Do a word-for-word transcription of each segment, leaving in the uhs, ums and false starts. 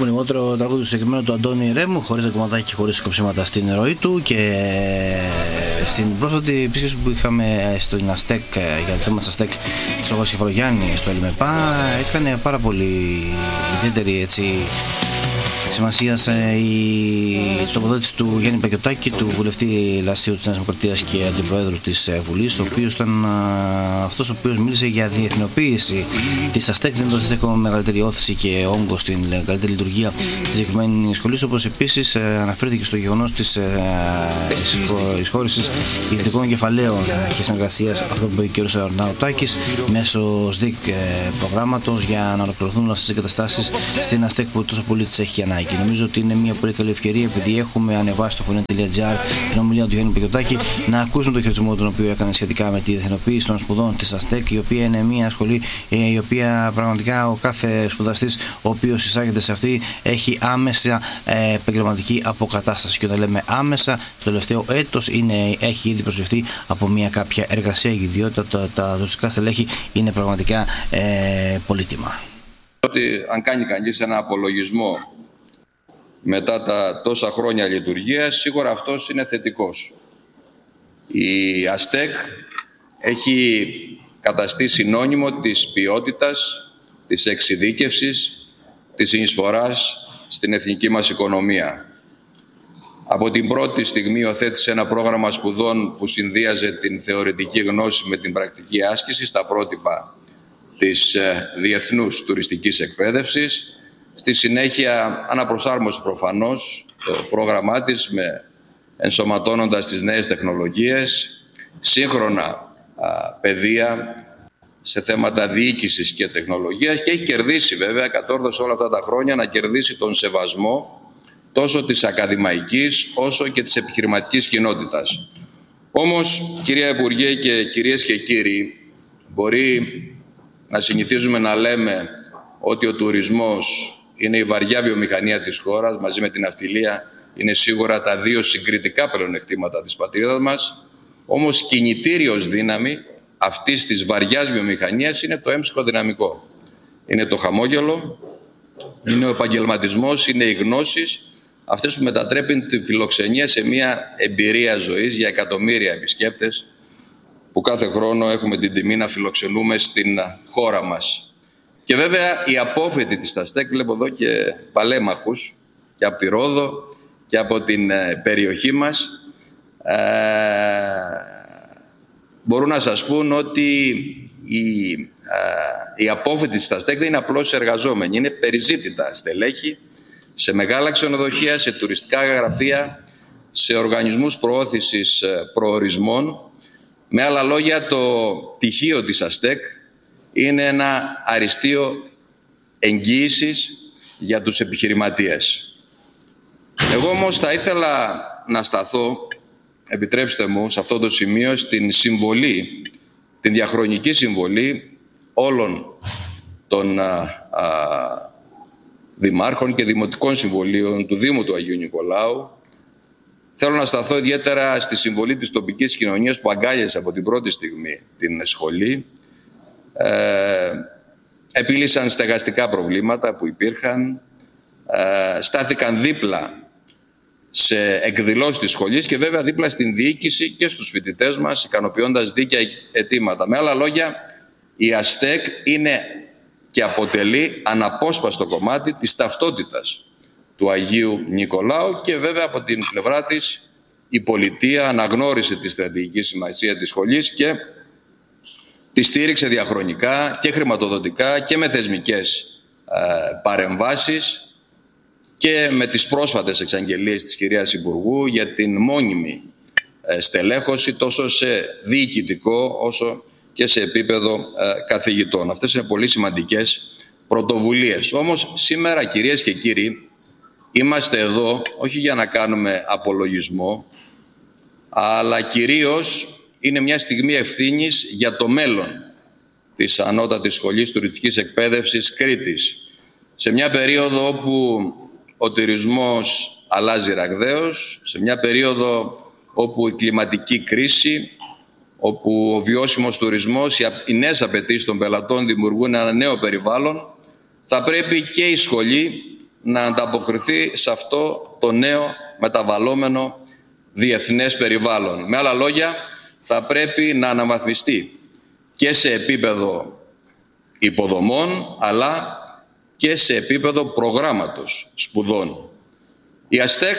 ακούμε λιγότερο τραγούδι του συγκεκριμένου του Αντώνη Ρέμου, χωρίς κομματάκι, χωρίς κοψίματα στην ροή του. Και στην πρόσφατη επίσκεψη που είχαμε στην ΑΣΤΕΚ για το θέμα της ΑΣΤΕΚ της Ογός Κεφαλογιάννη στο ΕΛΜΕΠΑ, έκανε πάρα πολύ ιδιαίτερη έτσι σημασία η τοποθέτηση του Γιάννη Πακιωτάκη, του βουλευτή Λασίου της Νέας Δημοκρατίας και αντιπροέδρου της Βουλής, ο οποίος ήταν αυτός ο οποίος μίλησε για διεθνοποίηση της ΑΣΤΕΚ, δίνοντας ακόμα μεγαλύτερη όθηση και όγκο στην καλύτερη λειτουργία της συγκεκριμένης σχολής, όπως επίσης αναφέρθηκε στο γεγονός της εισχώρησης ιδιωτικών κεφαλαίων και συνεργασίας, αυτό που είπε ο κ. Αρναουτάκης, μέσω ΣΔΙΚ προγράμματος για να ολοκληρωθούν αυτές τις εγκαταστάσεις στην ΑΣΤΕΚ που τόσο πολύ τις έχει ανάγκη. Και νομίζω ότι είναι μια πολύ καλή ευκαιρία, επειδή έχουμε ανεβάσει στο φωνή τελεία τζι άρ την ομιλία του Γιάννη Πακιωτάκη, να ακούσουμε τον χειρισμό τον οποίο έκανε σχετικά με τη διεθνοποίηση των σπουδών της ΑΣΤΕΚ, η οποία είναι μια σχολή η οποία πραγματικά ο κάθε σπουδαστής ο οποίος εισάγεται σε αυτή έχει άμεσα ε, επαγγελματική αποκατάσταση. Και όταν λέμε άμεσα, στο τελευταίο έτος είναι, έχει ήδη προσληφθεί από μια κάποια εργασία, ιδιότητα, τα, τα δοσικά στελέχη είναι πραγματικά ε, πολύτιμα. Ότι αν κάνει κανείς ένα απολογισμό μετά τα τόσα χρόνια λειτουργίας, σίγουρα αυτός είναι θετικός. Η ΑΣΤΕΚ έχει καταστεί συνώνυμο της ποιότητας, της εξειδίκευσης, της συνεισφοράς στην εθνική μας οικονομία. Από την πρώτη στιγμή υιοθέτησε ένα πρόγραμμα σπουδών που συνδύαζε την θεωρητική γνώση με την πρακτική άσκηση στα πρότυπα της διεθνούς τουριστικής εκπαίδευσης. Στη συνέχεια αναπροσάρμοσε προφανώς το πρόγραμμά της με ενσωματώνοντας τις νέες τεχνολογίες, σύγχρονα α, παιδεία σε θέματα διοίκησης και τεχνολογίας, και έχει κερδίσει βέβαια, κατόρθωσε όλα αυτά τα χρόνια να κερδίσει τον σεβασμό τόσο της ακαδημαϊκής όσο και της επιχειρηματικής κοινότητας. Όμως, κυρία Υπουργέ και κυρίες και κύριοι, μπορεί να συνηθίζουμε να λέμε ότι ο τουρισμός είναι η βαριά βιομηχανία της χώρας, μαζί με την ναυτιλία είναι σίγουρα τα δύο συγκριτικά πλεονεκτήματα της πατρίδας μας. Όμως κινητήριος δύναμη αυτής της βαριάς βιομηχανίας είναι το έμψυχο δυναμικό. Είναι το χαμόγελο, είναι ο επαγγελματισμός, είναι οι γνώσεις, αυτές που μετατρέπουν τη φιλοξενία σε μια εμπειρία ζωής για εκατομμύρια επισκέπτες που κάθε χρόνο έχουμε την τιμή να φιλοξενούμε στην χώρα μας. Και βέβαια η απόφοιτοι της ΑΣΤΕΚ, βλέπω εδώ και παλέμαχους και από τη Ρόδο και από την ε, περιοχή μας, ε, μπορούν να σας πούν ότι οι, ε, οι απόφοιτοι της ΑΣΤΕΚ δεν είναι απλώς εργαζόμενοι, είναι περιζήτητα στελέχη σε μεγάλα ξενοδοχεία, σε τουριστικά γραφεία, σε οργανισμούς προώθησης προορισμών. Με άλλα λόγια, το πτυχίο της ΑΣΤΕΚ είναι ένα αριστείο εγγύησης για τους επιχειρηματίες. Εγώ όμως θα ήθελα να σταθώ, επιτρέψτε μου, σε αυτό το σημείο στην συμβολή, την διαχρονική συμβολή όλων των α, α, δημάρχων και δημοτικών συμβολίων του Δήμου του Αγίου Νικολάου. Θέλω να σταθώ ιδιαίτερα στη συμβολή της τοπικής κοινωνίας που αγκάλιασε από την πρώτη στιγμή την σχολή. Ε, επίλυσαν στεγαστικά προβλήματα που υπήρχαν, ε, στάθηκαν δίπλα σε εκδηλώσεις της σχολής και βέβαια δίπλα στην διοίκηση και στους φοιτητές μας, ικανοποιώντας δίκαια αιτήματα. Με άλλα λόγια, η ΑΣΤΕΚ είναι και αποτελεί αναπόσπαστο κομμάτι της ταυτότητας του Αγίου Νικολάου, και βέβαια από την πλευρά της η πολιτεία αναγνώρισε τη στρατηγική σημασία της σχολής και τη στήριξε διαχρονικά και χρηματοδοτικά και με θεσμικές ε, παρεμβάσεις και με τις πρόσφατες εξαγγελίες της κυρίας Υπουργού για την μόνιμη ε, στελέχωση τόσο σε διοικητικό όσο και σε επίπεδο ε, καθηγητών. Αυτές είναι πολύ σημαντικές πρωτοβουλίες. Όμως σήμερα, κυρίες και κύριοι, είμαστε εδώ όχι για να κάνουμε απολογισμό, αλλά κυρίως είναι μια στιγμή ευθύνης για το μέλλον της Ανώτατης Σχολής Τουριστικής Εκπαίδευσης Κρήτης. Σε μια περίοδο όπου ο τουρισμός αλλάζει ραγδαίως, σε μια περίοδο όπου η κλιματική κρίση, όπου ο βιώσιμος τουρισμός, οι νέες απαιτήσεις των πελατών δημιουργούν ένα νέο περιβάλλον, θα πρέπει και η σχολή να ανταποκριθεί σε αυτό το νέο μεταβαλλόμενο διεθνές περιβάλλον. Με άλλα λόγια, θα πρέπει να αναβαθμιστεί και σε επίπεδο υποδομών, αλλά και σε επίπεδο προγράμματος σπουδών. Η ΑΣΤΕΚ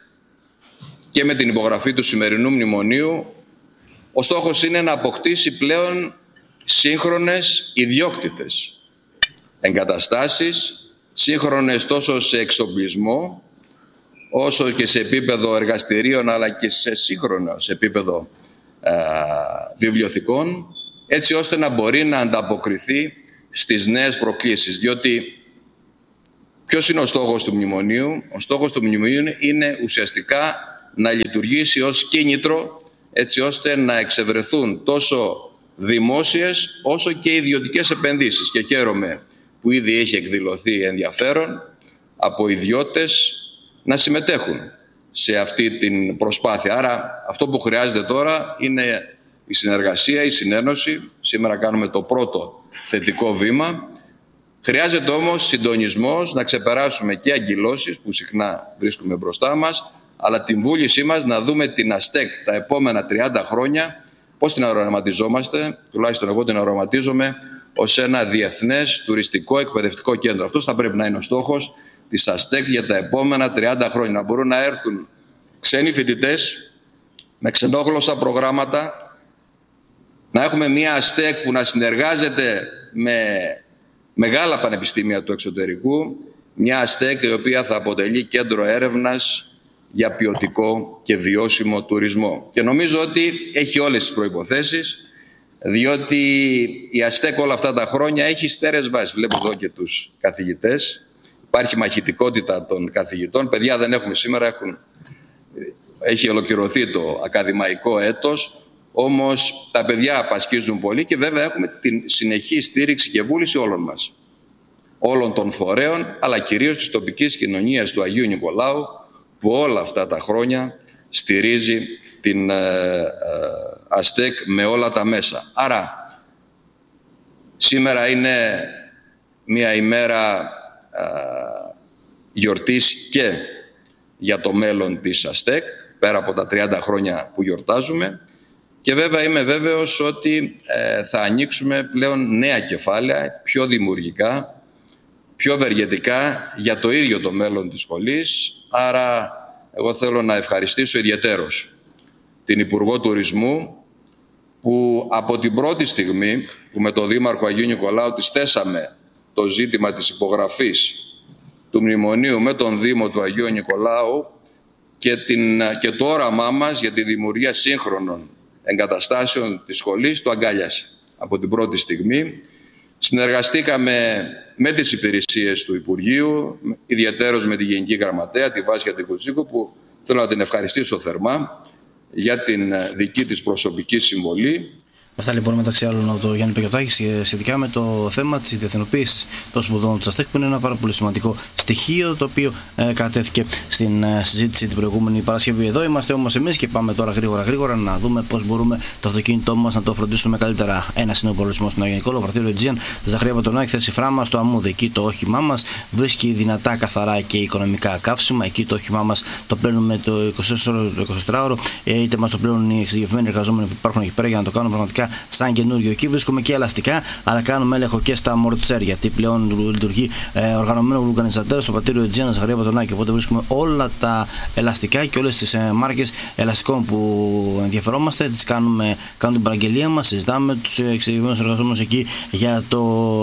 και με την υπογραφή του σημερινού μνημονίου, ο στόχος είναι να αποκτήσει πλέον σύγχρονες ιδιόκτητες εγκαταστάσεις, σύγχρονες τόσο σε εξοπλισμό, όσο και σε επίπεδο εργαστηρίων, αλλά και σε σύγχρονο σε επίπεδο α, βιβλιοθηκών, έτσι ώστε να μπορεί να ανταποκριθεί στις νέες προκλήσεις. Διότι ποιος είναι ο στόχος του μνημονίου? Ο στόχος του μνημονίου είναι ουσιαστικά να λειτουργήσει ως κίνητρο, έτσι ώστε να εξευρεθούν τόσο δημόσιες όσο και ιδιωτικές επενδύσεις. Και χαίρομαι που ήδη έχει εκδηλωθεί ενδιαφέρον από ιδιώτες να συμμετέχουν σε αυτή την προσπάθεια. Άρα αυτό που χρειάζεται τώρα είναι η συνεργασία, η συνένωση. Σήμερα κάνουμε το πρώτο θετικό βήμα. Χρειάζεται όμως συντονισμός, να ξεπεράσουμε και αγκυλώσεις που συχνά βρίσκουμε μπροστά μας, αλλά την βούλησή μας να δούμε την ΑΣΤΕΚ τα επόμενα τριάντα χρόνια, πώς την αρωματιζόμαστε, τουλάχιστον εγώ την αρωματίζομαι, ως ένα διεθνές τουριστικό εκπαιδευτικό κέντρο. Αυτός θα πρέπει να είναι ο στόχος της ΑΣΤΕΚ για τα επόμενα τριάντα χρόνια. Να μπορούν να έρθουν ξένοι φοιτητές με ξενόγλωσσα προγράμματα, να έχουμε μια ΑΣΤΕΚ που να συνεργάζεται με μεγάλα πανεπιστήμια του εξωτερικού, μια ΑΣΤΕΚ η οποία θα αποτελεί κέντρο έρευνας για ποιοτικό και βιώσιμο τουρισμό. Και νομίζω ότι έχει όλες τις προϋποθέσεις, διότι η ΑΣΤΕΚ όλα αυτά τα χρόνια έχει στέρεες βάσεις. Βλέπω εδώ και τους καθηγητές. Υπάρχει μαχητικότητα των καθηγητών. Παιδιά δεν έχουμε σήμερα, έχουν... έχει ολοκληρωθεί το ακαδημαϊκό έτος, όμως τα παιδιά απασχίζουν πολύ και βέβαια έχουμε την συνεχή στήριξη και βούληση όλων μας. Όλων των φορέων, αλλά κυρίως της τοπικής κοινωνίας του Αγίου Νικολάου, που όλα αυτά τα χρόνια στηρίζει την ε, ε, ΑΣΤΕΚ με όλα τα μέσα. Άρα, σήμερα είναι μια ημέρα ε, γιορτής και για το μέλλον της ΑΣΤΕΚ, πέρα από τα τριάντα χρόνια που γιορτάζουμε, και βέβαια είμαι βέβαιος ότι ε, θα ανοίξουμε πλέον νέα κεφάλαια, πιο δημιουργικά, πιο ευεργετικά για το ίδιο το μέλλον της σχολής. Άρα εγώ θέλω να ευχαριστήσω ιδιαιτέρως την Υπουργό Τουρισμού, που από την πρώτη στιγμή που με τον Δήμαρχο Αγίου Νικολάου της θέσαμε το ζήτημα της υπογραφής του μνημονίου με τον Δήμο του Αγίου Νικολάου και, την, και το όραμά μας για τη δημιουργία σύγχρονων εγκαταστάσεων της σχολής, το αγκάλιασε από την πρώτη στιγμή. Συνεργαστήκαμε με τις υπηρεσίες του Υπουργείου, ιδιαίτερως με τη Γενική Γραμματέα, τη Βάσια Τικουτσίκου, που θέλω να την ευχαριστήσω θερμά για την δική της προσωπική συμβολή. Αυτά λοιπόν μεταξύ άλλων από τον Γιάννη Παγιωτάκη σχετικά με το θέμα της διεθνοποίησης των σπουδών της ΑΣΤΕΚ, που είναι ένα πάρα πολύ σημαντικό στοιχείο, το οποίο ε, κατέθηκε στην ε, συζήτηση την προηγούμενη Παρασκευή. Εδώ είμαστε όμως εμείς και πάμε τώρα γρήγορα γρήγορα να δούμε πώς μπορούμε το αυτοκίνητό μας να το φροντίσουμε καλύτερα. Ένα είναι ο προορισμός στον Αγιο Νικόλαο, πρατήριο Aegean, Ζαχαρία Πατρονάκη, θέση Φράμα στο Αμμούδι. Εκεί το όχημά μας βρίσκει δυνατά, καθαρά και οικονομικά καύσιμα. Εκεί το όχημά μας το πλένουμε το εικοσιτετράωρο, είτε μας το πλένουν οι εξειδικευμένοι εργαζόμενοι που υπάρχουν εκεί πέρα για να το κάνουν πραγματικά σαν καινούριο. Εκεί βρίσκουμε και ελαστικά, αλλά κάνουμε έλεγχο και στα μορτσέρ, γιατί πλέον λειτουργεί ε, οργανωμένο οργανιζατέρ στο πατήριο Aegean Ζαχαρία Πατρονάκη. Οπότε βρίσκουμε όλα τα ελαστικά και όλες τις ε, μάρκες ελαστικών που ενδιαφερόμαστε. Τις κάνουμε, κάνουμε την παραγγελία μας, συζητάμε με τους εξειδικευμένους εργαζόμενους εκεί για το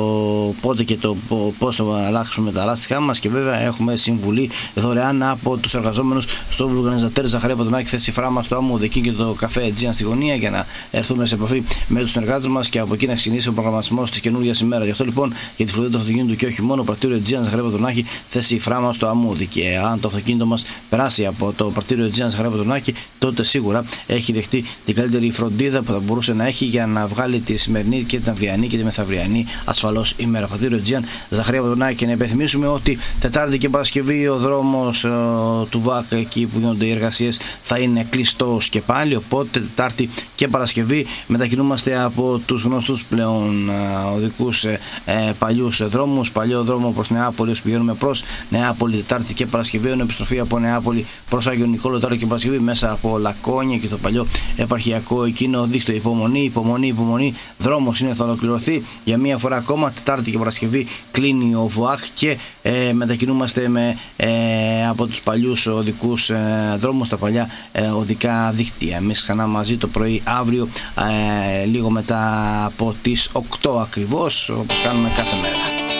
πότε και το πώς θα αλλάξουμε τα ελαστικά μας, και βέβαια έχουμε συμβουλή δωρεάν από τους εργαζόμενους στο οργανιζατέρ Ζαχαρία Πατρονάκη, θέση Φράμα στο Αμμούδι. Εκεί και το καφέ Aegean στη γωνία, για να έρθουμε σε επαφή με τους συνεργάτες μας και από εκεί να ξεκινήσει ο προγραμματισμός της καινούργιας ημέρας. Γι' αυτό λοιπόν για τη φροντίδα του αυτοκίνητου και όχι μόνο, πρατήριο Aegean Ζαχαρία Πατρονάκη, θέση Φράμα στο Αμμούδι. Και αν το αυτοκίνητο μας περάσει από το πρατήριο Aegean Ζαχαρία Πατρονάκη, τότε σίγουρα έχει δεχτεί την καλύτερη φροντίδα που θα μπορούσε να έχει για να βγάλει τη σημερινή και την αυριανή και τη μεθαυριανή ασφαλώς ημέρα. Πρατήριο Aegean Ζαχαρία Πατρονάκη. Και να υπενθυμίσουμε ότι Τετάρτη και Παρασκευή ο δρόμος ε, του ΒΑΚ, εκεί που γίνονται οι εργασίες, θα είναι κλειστός και πάλι. Οπότε Τετάρτη και Παρασκευή μετακινούμαστε μετακινούμαστε από τους γνωστούς πλέον οδικούς ε, ε, παλιούς δρόμους. Παλιό δρόμο προς Νεάπολη, όσο πηγαίνουμε προς Νεάπολη Τετάρτη και Παρασκευή, ενώ επιστροφή από Νεάπολη προς Άγιο Νικόλαο Τετάρτη και Παρασκευή μέσα από Λακώνια και το παλιό επαρχιακό εκείνο δίκτυο. Υπομονή, υπομονή, υπομονή. Δρόμος είναι, θα ολοκληρωθεί για μία φορά ακόμα. Τετάρτη και Παρασκευή κλείνει ο ΒΟΑΚ και ε, μετακινούμαστε με, ε, από τους παλιούς οδικούς ε, δρόμους, τα παλιά ε, οδικά δίκτυα. Εμείς ξανά μαζί το πρωί αύριο, ε, λίγο μετά από τις οκτώ ακριβώς, όπως κάνουμε κάθε μέρα.